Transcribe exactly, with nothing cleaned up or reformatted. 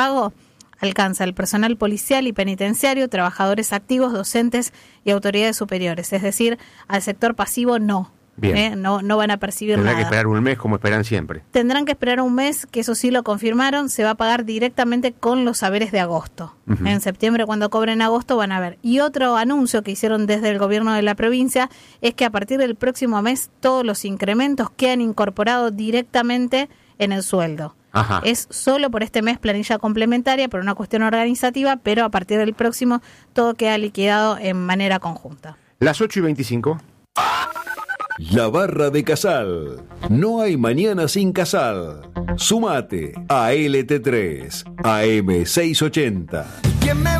pago alcanza el personal policial y penitenciario, trabajadores activos, docentes y autoridades superiores. Es decir, al sector pasivo no. Bien. ¿eh? No, no van a percibir Tendrá nada. que esperar un mes como esperan siempre. Tendrán que esperar un mes, que eso sí lo confirmaron, se va a pagar directamente con los saberes de agosto. Uh-huh. En septiembre, cuando cobren agosto, van a ver. Y otro anuncio que hicieron desde el gobierno de la provincia es que a partir del próximo mes todos los incrementos quedan incorporados directamente en el sueldo. Ajá. Es solo por este mes planilla complementaria, por una cuestión organizativa, pero a partir del próximo todo queda liquidado en manera conjunta. Las ocho y veinticinco. La Barra de Casal. No hay mañana sin Casal. Sumate a L T tres, A M seiscientos ochenta.